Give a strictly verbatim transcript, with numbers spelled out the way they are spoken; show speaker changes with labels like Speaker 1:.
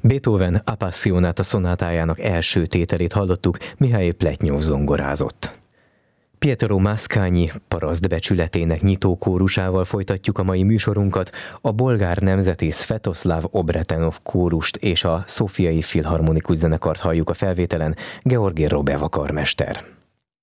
Speaker 1: Beethoven Appassionata szonátájának első tételét hallottuk, Mihály Pletnyov zongorázott. Pietro Mascagni paraszt becsületének nyitókórusával folytatjuk a mai műsorunkat, a bolgár nemzeti Svetoslav Obretenov kórust és a Szofiai Filharmonikus zenekart halljuk a felvételen, Georgi Robeva karmester.